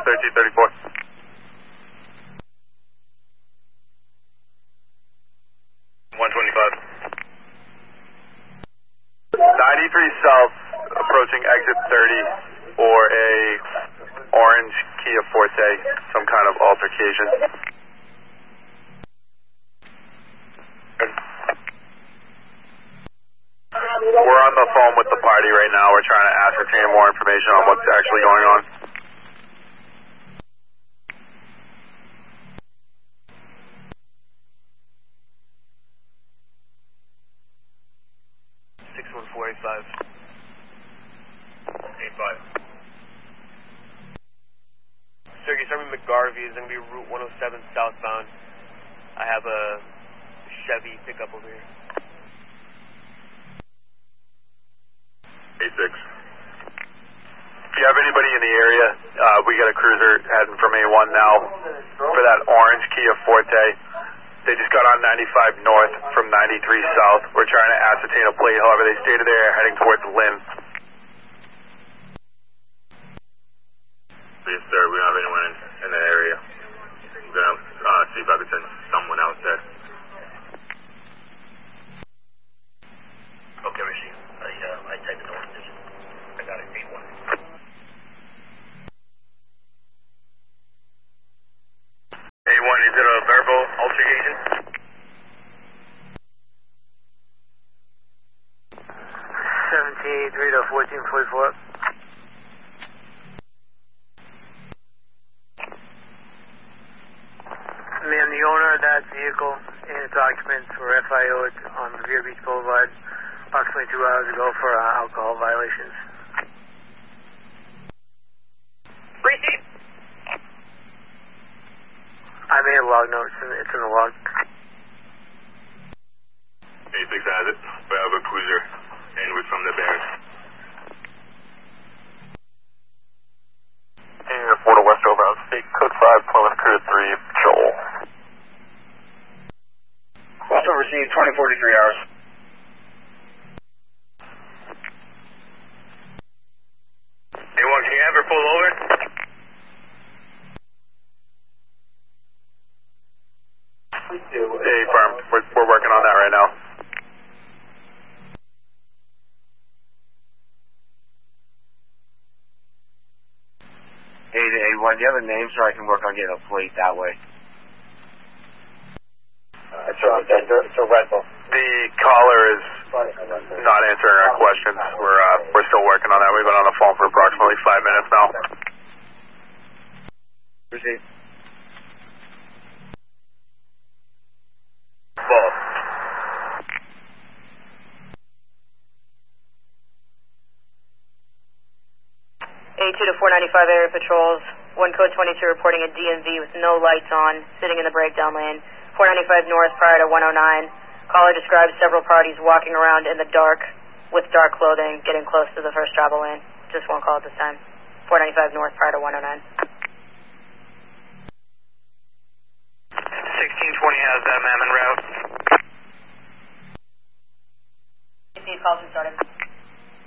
1334. 125. 93 South, approaching exit 30 for a orange Kia Forte, some kind of altercation. We're on the phone with the party right now. We're trying to ascertain more information on what's actually going on. Sergey, Sergeant McGarvey is going to be Route 107 southbound. I have a Chevy pickup over here. 86. If you have anybody in the area, we got a cruiser heading from A1 now for that orange Kia Forte. They just got on 95 north from 93 south. We're trying to ascertain a plate. However, they stayed there heading towards Lynn. Yes, sir. We don't have anyone in that area. I'm going to see if I can send someone out there. Okay, Rishi. I typed in the message. I got it. 8-1. A1, is it a verbal altercation? 1783 to 1444. Ma'am, the owner of that vehicle and its occupants were FIO'd on Revere Beach Boulevard approximately 2 hours ago for alcohol violations. Receipt. I made a log note. It's in the log. 86 has it. We have a cruiser in with from the Bears. Here, Florida West overbound, State Code 5, Plymouth Crew 3, Joel. Also received 2043 hours. A1, can you have her pull over? Hey, firm, we're working on that right now. Hey, A1, do you have a name so I can work on getting a plate that way? It's a rental. The caller is not answering our questions. We're still working on that. We've been on the phone for approximately 5 minutes now. Receive. Ball. A2 to 495 area patrols, 1 code 22 reporting a DMV with no lights on, sitting in the breakdown lane, 495 north prior to 109. Caller describes several parties walking around in the dark with dark clothing, getting close to the first travel lane. Just one call at this time. 495 north prior to 109. 1620 has that man en route. Calls restarted.